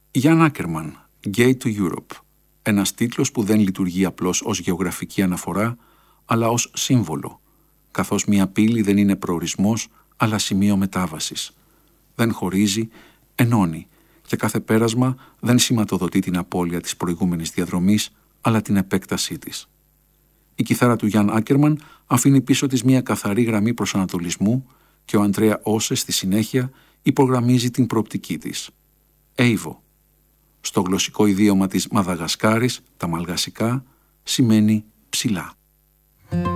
Jan Ackerman, Gate to Europe. Ένας τίτλος που δεν λειτουργεί απλώς ως γεωγραφική αναφορά, αλλά ως σύμβολο, καθώς μια πύλη δεν είναι προορισμός, αλλά σημείο μετάβασης. Δεν χωρίζει, ενώνει, και κάθε πέρασμα δεν σηματοδοτεί την απώλεια της προηγούμενης διαδρομής, αλλά την επέκτασή της. Η κιθάρα του Jan Ackerman αφήνει πίσω της μια καθαρή γραμμή προσανατολισμού και ο Αντρέα Όσε στη συνέχεια υπογραμμίζει την προοπτική της. Έιβο. Στο γλωσσικό ιδίωμα της Μαδαγασκάρης, τα μαλγασικά, σημαίνει ψηλά.